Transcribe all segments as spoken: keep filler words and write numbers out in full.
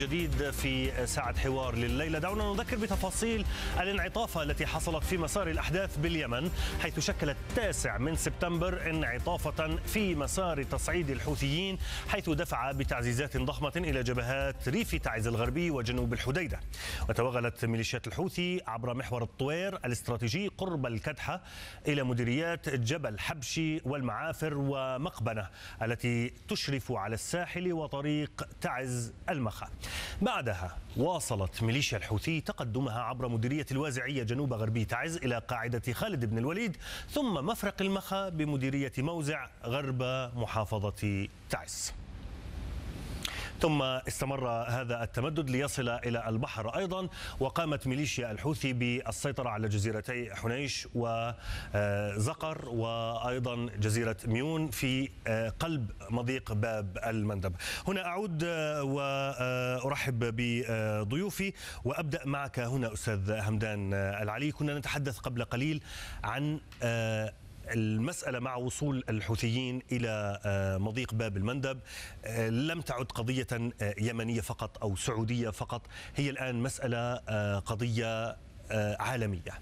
جديد في ساعة حوار لليلة. دعونا نذكر بتفاصيل الانعطافة التي حصلت في مسار الأحداث باليمن، حيث شكلت التاسع من سبتمبر انعطافة في مسار تصعيد الحوثيين، حيث دفع بتعزيزات ضخمة إلى جبهات ريف تعز الغربي وجنوب الحديدة. وتوغلت ميليشيات الحوثي عبر محور الطوير الاستراتيجي قرب الكدحة إلى مديريات جبل حبشي والمعافر ومقبنة التي تشرف على الساحل وطريق تعز المخا. بعدها واصلت ميليشيا الحوثي تقدمها عبر مديرية الوازعية جنوب غربي تعز إلى قاعدة خالد بن الوليد، ثم مفرق المخا بمديرية موزع غرب محافظة تعز. ثم استمر هذا التمدد ليصل إلى البحر أيضا، وقامت ميليشيا الحوثي بالسيطرة على جزيرتي حنيش وزقر وأيضا جزيرة ميون في قلب مضيق باب المندب. هنا أعود وأرحب بضيوفي وأبدأ معك هنا أستاذ همدان العلي. كنا نتحدث قبل قليل عن المسألة مع وصول الحوثيين إلى مضيق باب المندب لم تعد قضية يمنية فقط أو سعودية فقط، هي الآن مسألة قضية عالمية.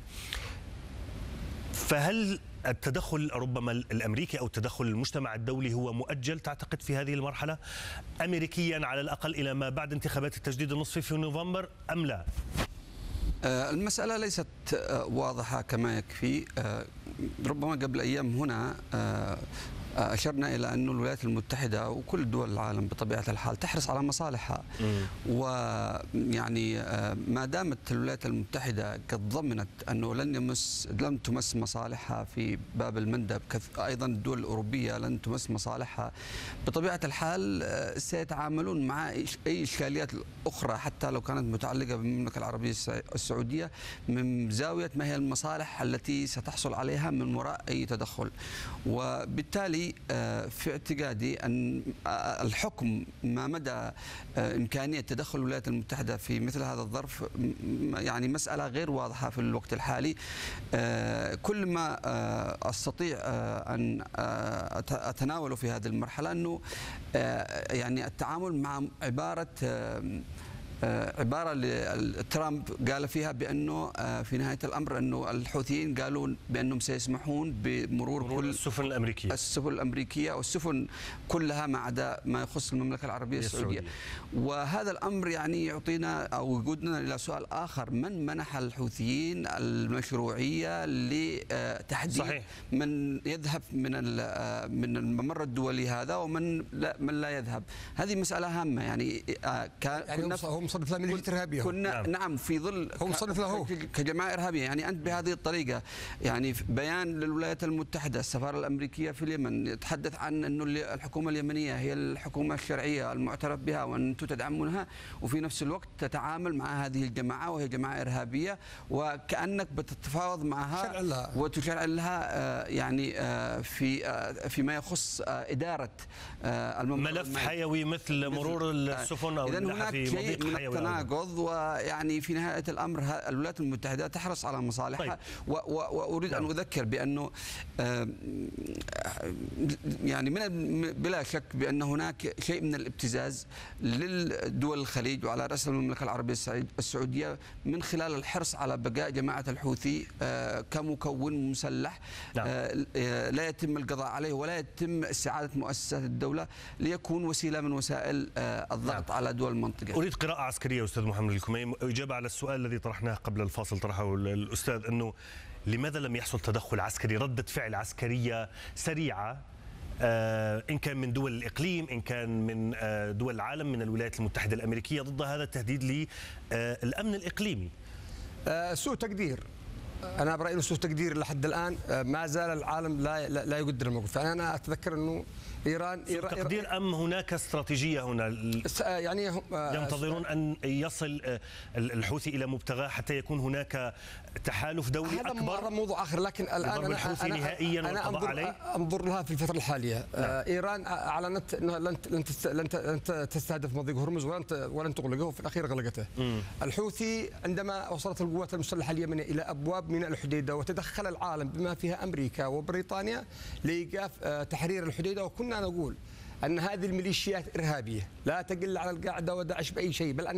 فهل التدخل ربما الأمريكي أو التدخل المجتمع الدولي هو مؤجل تعتقد في هذه المرحلة أمريكيا على الأقل إلى ما بعد انتخابات التجديد النصفي في نوفمبر أم لا؟ المسألة ليست واضحة كما يكفي. ربما قبل أيام هنا أشرنا إلى أن الولايات المتحدة وكل دول العالم بطبيعة الحال تحرص على مصالحها، ويعني ما دامت الولايات المتحدة قد ضمنت أنه لن يمس لم تمس مصالحها في باب المندب، أيضا الدول الأوروبية لن تمس مصالحها، بطبيعة الحال سيتعاملون مع أي إشكاليات أخرى حتى لو كانت متعلقة بالمملكة العربية السعودية من زاوية ما هي المصالح التي ستحصل عليها من وراء أي تدخل. وبالتالي في اعتقادي أن الحكم ما مدى إمكانية تدخل الولايات المتحدة في مثل هذا الظرف يعني مسألة غير واضحة في الوقت الحالي. كل ما أستطيع أن أتناوله في هذه المرحلة أنه يعني التعامل مع عبارة عبارة ترامب قال فيها بأنه في نهاية الأمر أنه الحوثيين قالوا بأنهم سيسمحون بمرور كل السفن الأمريكية السفن الأمريكية والسفن كلها ما عدا ما يخص المملكة العربية السعودية. وهذا الأمر يعني يعطينا أو يقودنا إلى سؤال آخر: من منح الحوثيين المشروعية لتحديد صحيح. من يذهب من من الممر الدولي هذا ومن لا من لا يذهب؟ هذه مسألة هامة. يعني كان يعني مصنف لها ميليشيا إرهابية. كنا نعم. نعم في ظل هو مصنف له كجماعة إرهابية. يعني أنت بهذه الطريقة يعني بيان للولايات المتحدة السفارة الأمريكية في اليمن يتحدث عن أنه الحكومة اليمنية هي الحكومة الشرعية المعترف بها وأن أنتم تدعمونها، وفي نفس الوقت تتعامل مع هذه الجماعة وهي جماعة إرهابية وكأنك بتتفاوض معها لها. وتشرع لها يعني في فيما يخص إدارة ملف حيوي مثل مرور السفن أو الملاحة في مضيق من التناقض. ويعني في نهاية الأمر الولايات المتحدة تحرص على مصالحها. طيب. وأريد أن أذكر بأنه يعني من بلا شك بأن هناك شيء من الابتزاز للدول الخليج وعلى رأس المملكة العربية السعودية من خلال الحرص على بقاء جماعة الحوثي كمكون مسلح نعم. لا يتم القضاء عليه ولا يتم استعادة مؤسسات الدولة ليكون وسيلة من وسائل الضغط نعم. على دول المنطقة. أريد قراءة عسكرية أستاذ محمد الكميم، إجابة على السؤال الذي طرحناه قبل الفاصل طرحه الأستاذ، أنه لماذا لم يحصل تدخل عسكري، ردة فعل عسكرية سريعة إن كان من دول الإقليم إن كان من دول العالم من الولايات المتحدة الأمريكية ضد هذا التهديد للأمن الإقليمي؟ سوء تقدير. أنا برأيي أنه سوء تقدير لحد الآن. ما زال العالم لا لا يقدر الموقف. أنا أتذكر أنه إيران إيران تقدير أم هناك استراتيجية هنا؟ يعني ينتظرون أن يصل الحوثي إلى مبتغاه حتى يكون هناك تحالف دولي أكبر؟ هذا موضوع آخر. لكن الآن أنا الحوثي أنا نهائيا أنا والقضاء عليه؟ أنظر لها في الفترة الحالية. نعم. إيران أعلنت أنها لن لن تستهدف مضيق هرمز ولن ولن تغلقه، وفي الأخير غلقته. مم. الحوثي عندما وصلت القوات المسلحة اليمنية إلى أبواب ميناء الحديدة وتدخل العالم بما فيها أمريكا وبريطانيا لإيقاف تحرير الحديدة، وكنا نقول أن هذه الميليشيات إرهابية لا تقل على القاعدة وداعش بأي شيء، بل أن